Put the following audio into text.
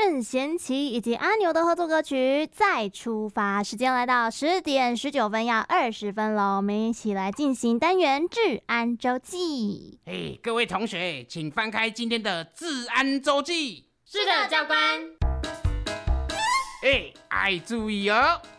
任贤齐以及阿牛的合作歌曲《再出发》。时间来到10点19分，要20分了，我们一起来进行单元治安周记。 各位同学，请翻开今天的治安周记。 是的，教官。 爱注意哦，